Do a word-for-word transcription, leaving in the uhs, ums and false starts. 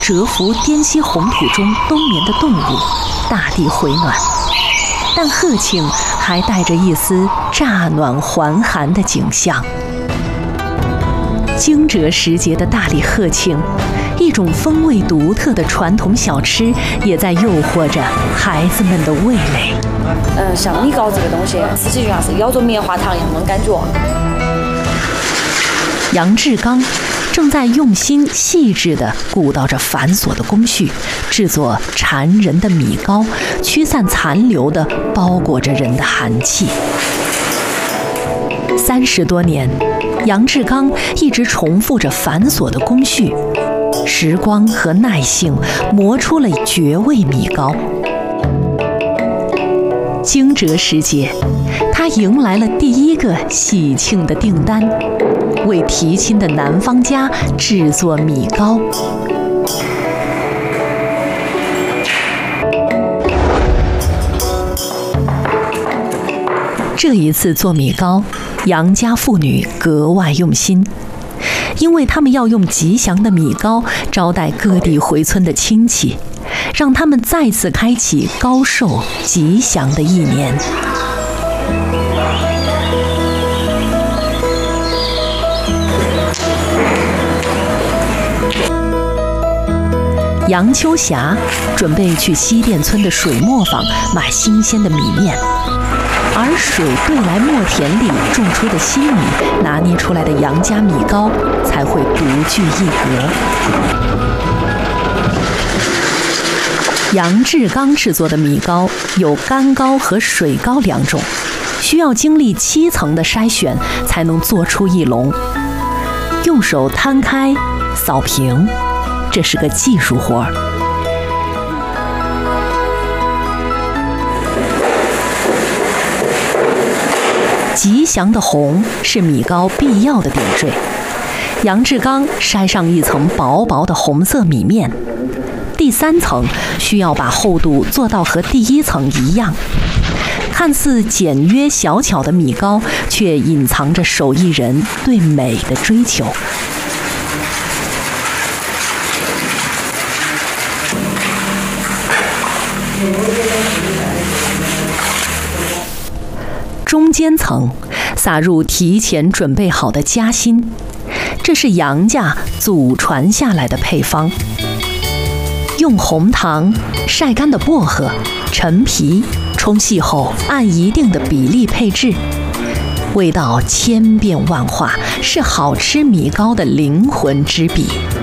蛰伏滇西红土中冬眠的动物，大地回暖。但鹤庆还带着一丝乍暖还寒的景象。惊蛰时节的大理鹤庆，一种风味独特的传统小吃，也在诱惑着孩子们的味蕾。 嗯，像米糕这个东西，吃起就像是咬着棉花糖一样的感觉。 杨志刚正在用心细致地鼓捣着繁琐的工序，制作馋人的米糕，驱散残留的包裹着人的寒气。三十多年，杨志刚一直重复着繁琐的工序，时光和耐性磨出了绝味米糕。惊蛰时节，他迎来了第一个喜庆的订单，为提亲的男方家制作米糕。这一次做米糕，杨家妇女格外用心，因为他们要用吉祥的米糕招待各地回村的亲戚，让他们再次开启高寿吉祥的一年。杨秋霞准备去西店村的水磨坊买新鲜的米面，而水兑来磨田里种出的新米拿捏出来的杨家米糕才会独具一格。杨志刚制作的米糕有干糕和水糕两种，需要经历七层的筛选才能做出一笼。用手摊开扫平，这是个技术活儿。吉祥的红是米糕必要的点缀。杨志刚筛上一层薄薄的红色米面，第三层需要把厚度做到和第一层一样。看似简约小巧的米糕，却隐藏着手艺人对美的追求。中间层撒入提前准备好的夹心，这是杨家祖传下来的配方。用红糖、晒干的薄荷、陈皮冲细后，按一定的比例配制，味道千变万化，是好吃米糕的灵魂之笔。